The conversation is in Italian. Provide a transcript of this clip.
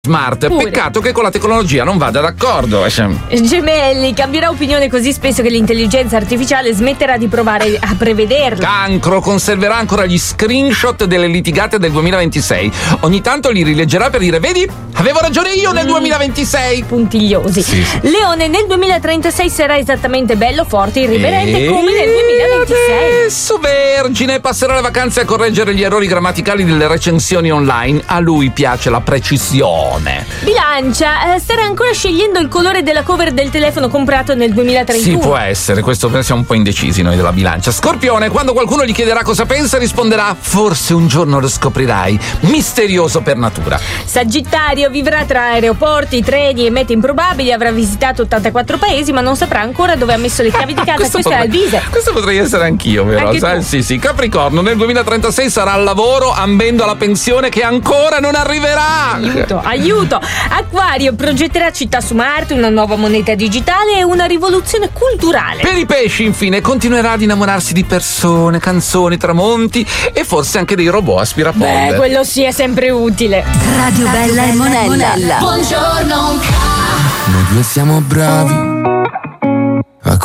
smart. Pure. Peccato che con la tecnologia non vada d'accordo. Gemelli, cambierà opinione così spesso che l'intelligenza artificiale smetterà di provare a prevederla. Cancro, conserverà ancora gli screenshot delle litigate del 2026. Ogni tanto li rileggerà per dire: vedi, avevo ragione io nel 2026. Puntigliosi. Sì. Leone, nel 2036 sarà esattamente bello, forte, irriverente come nel 2026. Adesso Vergine passerà le vacanze a correggere gli errori grammaticali delle recensioni online. A lui piace la precisione. Bilancia, starà ancora scegliendo il colore della cover del telefono comprato nel 2031. Sì, può essere, questo siamo un po' indecisi noi della Bilancia. Scorpione, quando qualcuno gli chiederà cosa pensa, risponderà: forse un giorno lo scoprirai. Misterioso per natura. Sagittario, vivrà tra aeroporti, treni e mete improbabili, avrà visitato 84 paesi, ma non saprà ancora dove ha messo le chiavi di casa. Questo è Alvise. Questo potrei essere anch'io, vero? Anche Sai? tu. Sì. Capricorno, nel 2036 sarà al lavoro ambendo alla pensione che ancora non arriverà. Aiuto! Acquario, progetterà città su Marte, una nuova moneta digitale e una rivoluzione culturale. Per i pesci, infine, continuerà ad innamorarsi di persone, canzoni, tramonti e forse anche dei robot aspirapolvere. Quello sì è sempre utile. Radio Bella e Monella. Buongiorno. Noi due siamo bravi